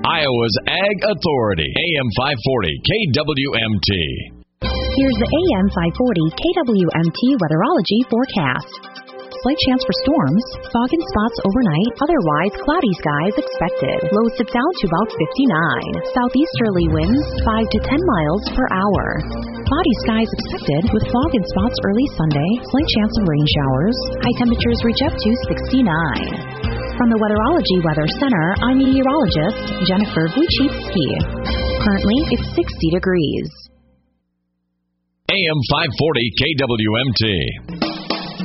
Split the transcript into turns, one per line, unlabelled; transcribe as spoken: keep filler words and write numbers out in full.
Iowa's Ag Authority, A M five forty K W M T.
Here's the A M five forty K W M T weatherology forecast. Slight chance for storms, fog and spots overnight, otherwise cloudy skies expected. Lows dip down to about fifty-nine. Southeasterly winds five to ten miles per hour. Cloudy skies expected with fog and spots early Sunday, slight chance of rain showers. High temperatures reach up to sixty-nine. From the Weatherology Weather Center, I'm meteorologist Jennifer Wojcicki. Currently, it's sixty degrees.
A M five forty K W M T.